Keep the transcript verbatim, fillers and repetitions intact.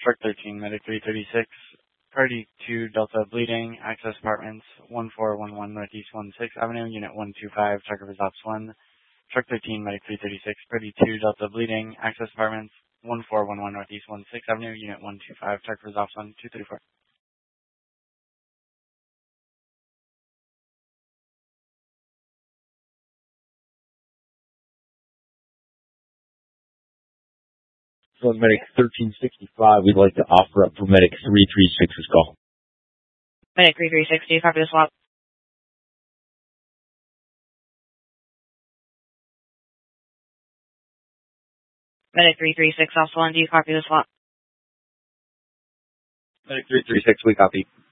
Truck thirteen, Medic three thirty-six, Party two, Delta Bleeding, Access Apartments, one four one one Northeast sixteenth Avenue, Unit one two five, Truck of Ops one. Truck thirteen, Medic three thirty-six, Party two, Delta Bleeding, Access Apartments, one four one one Northeast sixteenth Avenue, Unit one two five, Truck of Ops one, two thirty-four. From Medic thirteen sixty-five, we'd like to offer up for Medic three thirty-six's call. Medic three thirty-six, do you copy the swap? Medic three thirty-six, also one, do you copy the swap? Medic three thirty-six, we copy.